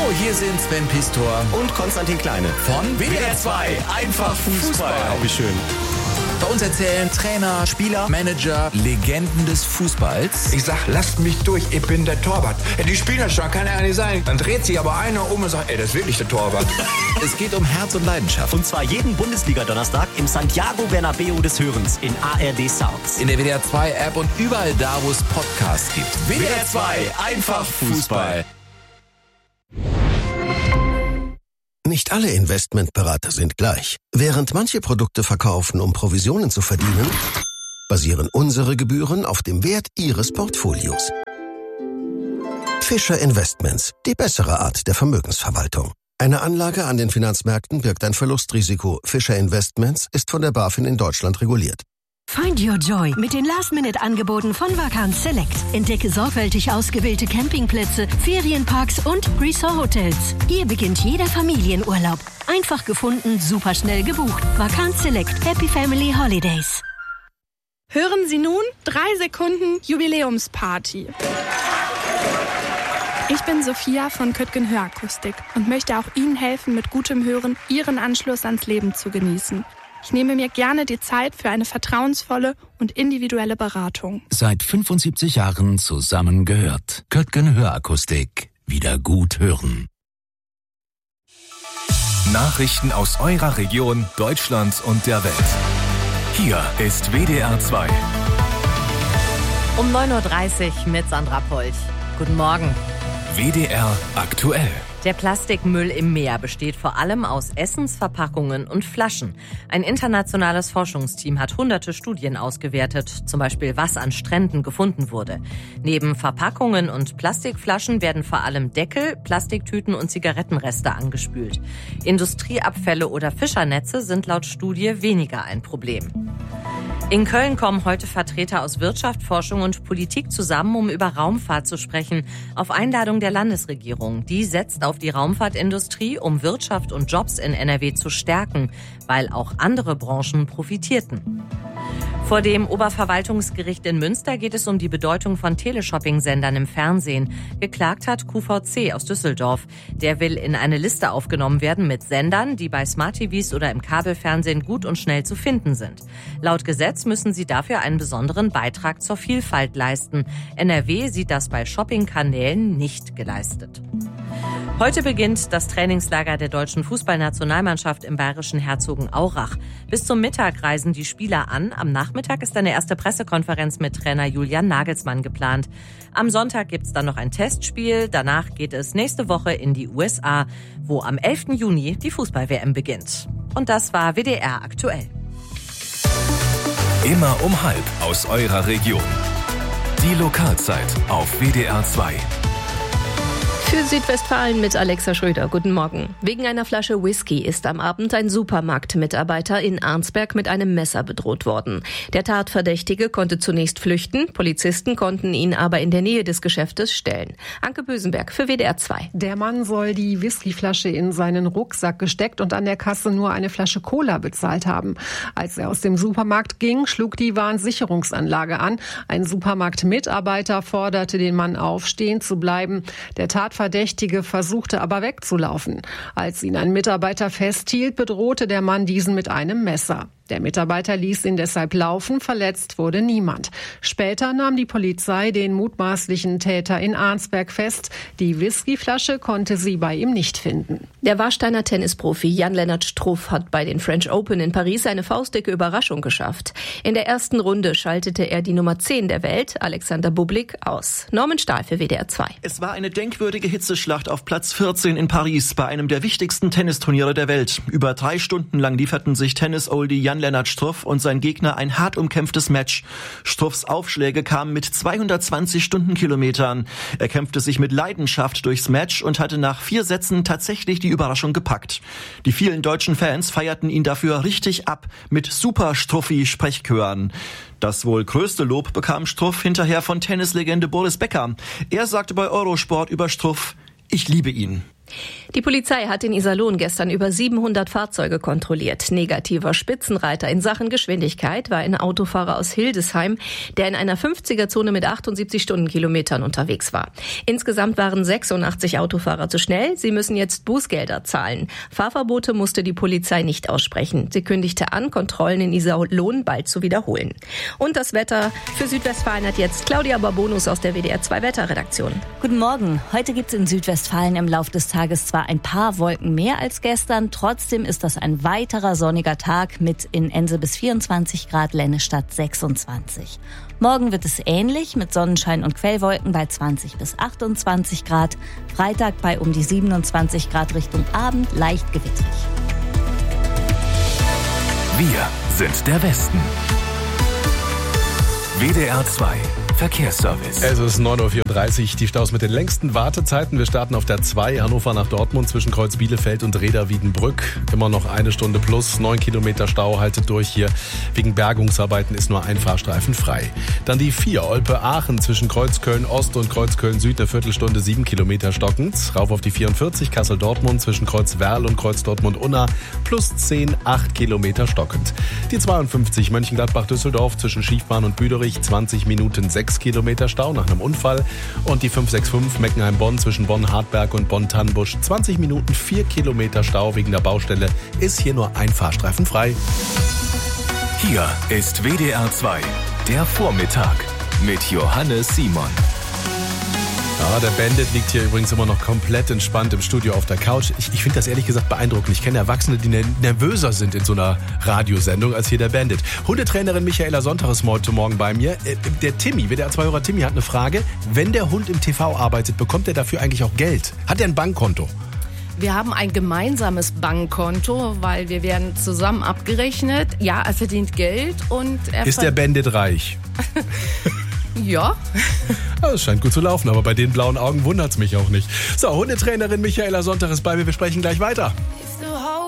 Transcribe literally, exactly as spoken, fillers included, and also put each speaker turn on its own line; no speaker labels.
hier sind Sven Pistor
und Konstantin Kleine
von W D R zwei. Einfach Fußball.
Oh, wie schön.
Bei uns erzählen Trainer, Spieler, Manager, Legenden des Fußballs.
Ich sag, lasst mich durch, ich bin der Torwart. Ja, die spielen das schon, kann ja nicht sein. Dann dreht sich aber einer um und sagt, ey, das ist wirklich der Torwart.
Es geht um Herz und Leidenschaft.
Und zwar jeden Bundesliga-Donnerstag im Santiago Bernabeu des Hörens in A R D Sounds.
In der W D R zwei App und überall da, wo es Podcasts gibt. W D R zwei, einfach Fußball.
Nicht alle Investmentberater sind gleich. Während manche Produkte verkaufen, um Provisionen zu verdienen, basieren unsere Gebühren auf dem Wert Ihres Portfolios. Fischer Investments, die bessere Art der Vermögensverwaltung. Eine Anlage an den Finanzmärkten birgt ein Verlustrisiko. Fischer Investments ist von der BaFin in Deutschland reguliert.
Find your joy mit den Last-Minute-Angeboten von Vacanz Select. Entdecke sorgfältig ausgewählte Campingplätze, Ferienparks und Resort-Hotels. Hier beginnt jeder Familienurlaub. Einfach gefunden, super schnell gebucht. Vacanz Select. Happy Family Holidays.
Hören Sie nun drei Sekunden Jubiläumsparty. Ich bin Sophia von Köttgen Hörakustik und möchte auch Ihnen helfen, mit gutem Hören Ihren Anschluss ans Leben zu genießen. Ich nehme mir gerne die Zeit für eine vertrauensvolle und individuelle Beratung.
Seit fünfundsiebzig Jahren zusammengehört. Köttgen Hörakustik. Wieder gut hören.
Nachrichten aus eurer Region, Deutschland und der Welt. Hier ist W D R zwei.
Um neun Uhr dreißig mit Sandra Polch. Guten Morgen.
W D R aktuell.
Der Plastikmüll im Meer besteht vor allem aus Essensverpackungen und Flaschen. Ein internationales Forschungsteam hat hunderte Studien ausgewertet, zum Beispiel was an Stränden gefunden wurde. Neben Verpackungen und Plastikflaschen werden vor allem Deckel, Plastiktüten und Zigarettenreste angespült. Industrieabfälle oder Fischernetze sind laut Studie weniger ein Problem. In Köln kommen heute Vertreter aus Wirtschaft, Forschung und Politik zusammen, um über Raumfahrt zu sprechen. Auf Einladung der Landesregierung. Die setzt auf die Raumfahrtindustrie, um Wirtschaft und Jobs in N R W zu stärken, weil auch andere Branchen profitierten. Vor dem Oberverwaltungsgericht in Münster geht es um die Bedeutung von Teleshopping-Sendern im Fernsehen. Geklagt hat Q V C aus Düsseldorf. Der will in eine Liste aufgenommen werden mit Sendern, die bei Smart T Vs oder im Kabelfernsehen gut und schnell zu finden sind. Laut Gesetz müssen sie dafür einen besonderen Beitrag zur Vielfalt leisten. N R W sieht das bei Shopping-Kanälen nicht geleistet. Heute beginnt das Trainingslager der deutschen Fußballnationalmannschaft im bayerischen Herzogenaurach. Bis zum Mittag reisen die Spieler an. Am Nachmittag ist eine erste Pressekonferenz mit Trainer Julian Nagelsmann geplant. Am Sonntag gibt's dann noch ein Testspiel. Danach geht es nächste Woche in die U S A, wo am elften Juni die Fußball-W M beginnt. Und das war W D R aktuell.
Immer um halb aus eurer Region. Die Lokalzeit auf W D R zwei.
Für Südwestfalen mit Alexa Schröder. Guten Morgen. Wegen einer Flasche Whisky ist am Abend ein Supermarktmitarbeiter in Arnsberg mit einem Messer bedroht worden. Der Tatverdächtige konnte zunächst flüchten. Polizisten konnten ihn aber in der Nähe des Geschäftes stellen. Anke Bösenberg für W D R zwei.
Der Mann soll die Whiskyflasche in seinen Rucksack gesteckt und an der Kasse nur eine Flasche Cola bezahlt haben. Als er aus dem Supermarkt ging, schlug die Warnsicherungsanlage an. Ein Supermarktmitarbeiter forderte den Mann auf, stehen zu bleiben. Der Tatverdächtige Verdächtige versuchte aber wegzulaufen. Als ihn ein Mitarbeiter festhielt, bedrohte der Mann diesen mit einem Messer. Der Mitarbeiter ließ ihn deshalb laufen, verletzt wurde niemand. Später nahm die Polizei den mutmaßlichen Täter in Arnsberg fest. Die Whiskyflasche konnte sie bei ihm nicht finden.
Der Warsteiner Tennisprofi Jan-Lennart Struff hat bei den French Open in Paris eine faustdicke Überraschung geschafft. In der ersten Runde schaltete er die Nummer zehn der Welt, Alexander Bublik, aus. Norman Stahl für W D R zwei.
Es war eine denkwürdige Hitzeschlacht auf Platz vierzehn in Paris bei einem der wichtigsten Tennisturniere der Welt. Über drei Stunden lang lieferten sich Tennis-Oldie Jan-Lennart Struff und sein Gegner ein hart umkämpftes Match. Struffs Aufschläge kamen mit zweihundertzwanzig Stundenkilometern. Er kämpfte sich mit Leidenschaft durchs Match und hatte nach vier Sätzen tatsächlich die Überraschung gepackt. Die vielen deutschen Fans feierten ihn dafür richtig ab mit Super-Struffi-Sprechchören. Das wohl größte Lob bekam Struff hinterher von Tennislegende Boris Becker. Er sagte bei Eurosport über Struff: Ich liebe ihn.
Die Polizei hat in Iserlohn gestern über siebenhundert Fahrzeuge kontrolliert. Negativer Spitzenreiter in Sachen Geschwindigkeit war ein Autofahrer aus Hildesheim, der in einer fünfziger-Zone mit achtundsiebzig Stundenkilometern unterwegs war. Insgesamt waren sechsundachtzig Autofahrer zu schnell. Sie müssen jetzt Bußgelder zahlen. Fahrverbote musste die Polizei nicht aussprechen. Sie kündigte an, Kontrollen in Iserlohn bald zu wiederholen. Und das Wetter für Südwestfalen hat jetzt Claudia Barbonus aus der W D R zwei Wetterredaktion.
Guten Morgen. Heute gibt es in Südwestfalen im Laufe des Tages zwar ein paar Wolken mehr als gestern, trotzdem ist das ein weiterer sonniger Tag mit in Ense bis vierundzwanzig Grad, Lennestadt sechsundzwanzig. Morgen wird es ähnlich mit Sonnenschein und Quellwolken bei zwanzig bis achtundzwanzig Grad. Freitag bei um die siebenundzwanzig Grad, Richtung Abend leicht gewittrig.
Wir sind der Westen. W D R zwei Verkehrsservice.
Es ist neun Uhr vierunddreißig, die Staus mit den längsten Wartezeiten. Wir starten auf der zwei, Hannover nach Dortmund zwischen Kreuz Bielefeld und Reda-Wiedenbrück. Immer noch eine Stunde plus, neun Kilometer Stau, haltet durch hier. Wegen Bergungsarbeiten ist nur ein Fahrstreifen frei. Dann die vier, Olpe-Aachen zwischen Kreuzköln Ost und Kreuzköln Süd, eine Viertelstunde, sieben Kilometer stockend. Rauf auf die vierundvierzig, Kassel-Dortmund zwischen Kreuz Werl und Kreuz Dortmund-Unna, plus zehn, acht Kilometer stockend. Die zweiundfünfzig, Mönchengladbach-Düsseldorf zwischen Schiefbahn und Büderich, zwanzig Minuten, sechs Kilometer Stau nach einem Unfall. Und die fünf sechs fünf Meckenheim-Bonn zwischen Bonn-Hartberg und Bonn-Tannenbusch, zwanzig Minuten, vier Kilometer Stau wegen der Baustelle, ist hier nur ein Fahrstreifen frei.
Hier ist W D R zwei, der Vormittag mit Johannes Simon.
Ja, der Bandit liegt hier übrigens immer noch komplett entspannt im Studio auf der Couch. Ich, ich finde das ehrlich gesagt beeindruckend. Ich kenne Erwachsene, die nervöser sind in so einer Radiosendung als hier der Bandit. Hundetrainerin Michaela Sonntag ist heute Morgen bei mir. Der Timmy, W D R zwei-Hörer Timmy hat eine Frage. Wenn der Hund im T V arbeitet, bekommt er dafür eigentlich auch Geld? Hat er ein Bankkonto?
Wir haben ein gemeinsames Bankkonto, weil wir werden zusammen abgerechnet. Ja, er verdient Geld und er...
Ist der Bandit reich?
Ja.
Es scheint gut zu laufen, aber bei den blauen Augen wundert's mich auch nicht. So, Hundetrainerin Michaela Sonntag ist bei mir. Wir sprechen gleich weiter.